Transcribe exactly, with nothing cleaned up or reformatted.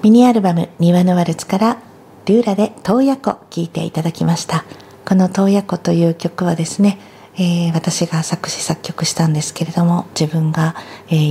ミニアルバム庭のワルツからルーラで洞爺湖聴いていただきました。この洞爺湖という曲はですね、えー、私が作詞作曲したんですけれども、自分が、えー